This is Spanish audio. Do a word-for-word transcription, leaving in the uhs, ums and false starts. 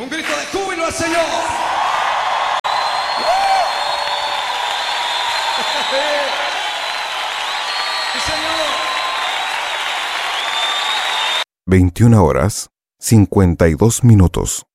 Un grito de júbilo al Señor. Sí, Señor. veintiuna horas, cincuenta y dos minutos.